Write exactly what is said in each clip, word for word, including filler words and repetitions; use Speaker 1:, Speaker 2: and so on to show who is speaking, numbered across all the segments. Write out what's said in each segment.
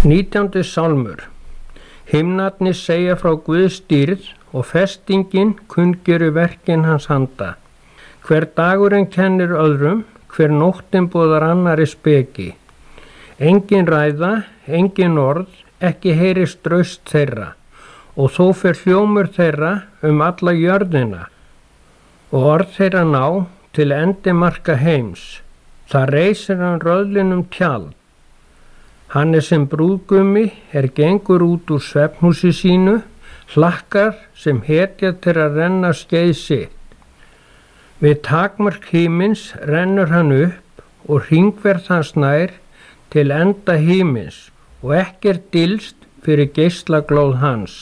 Speaker 1: Nítjándi sálmur. Himnarnir segja frá Guðs dýrð og festingin kunngerir verkin hans handa. Hver dagurinn kennir öðrum, hver nóttin boðar annari speki. Engin ræða, engin orð, ekki heyrist draust þeirra, og þó fer hljómur þeirra um alla jörðina, og orð þeirra ná til endimarka heims. Það reisir hann röðlinum tjald. Hann er sem brúðgumi er gengur út úr svefnhúsi sínu, hlakkar sem hetja til að renna skeið sitt. Við takmark himins rennur hann upp og hringverð hans nær til enda himins og ekkert dylst fyrir geislaglóð hans.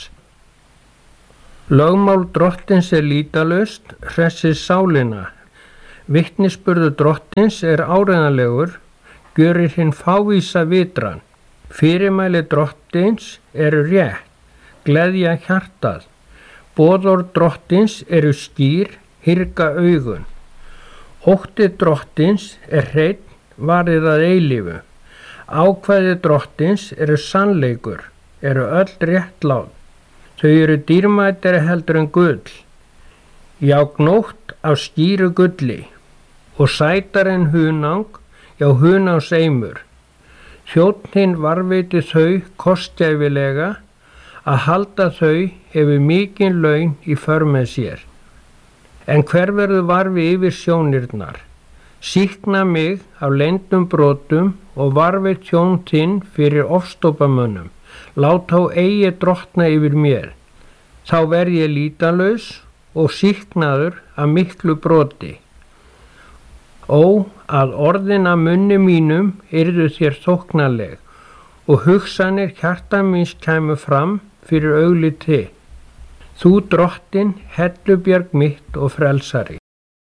Speaker 1: Lögmál drottins er lýtalaust, hressir sálina. Vitnisburður drottins er áreiðanlegur, gjörir hinn fávísa vitran. Fyrirmæli drottins eru rétt, gleðja hjartað. Boðorð drottins eru skýr, hyrga augun. Ótti drottins er hreinn, varið að eilífu. Ákvæði drottins eru sannleikur, eru öll réttlát. Þau eru dýrmætari heldur en gull. Já, gnótt af skýru gulli og sætar en hunang, já hunangs eimur. Þjónninn varveiti þau kostgæfilega, að halda þau hefur mikinn laun í för með sér. En hver verður varfi yfir sjónirnar? Sýkna mig af leyndum brotum og varfi tjón þinn fyrir ofstópamönnum. Lát þá eigi drottna yfir mér. Þá verð ég lýtalaus og sýknaður af miklu broti. Ó, að orðin af munni mínum yrðu þér þóknanleg og hugsanir hjarta míns kæmu fram fyrir augliti. Þú drottin, hellubjarg mitt og frelsari.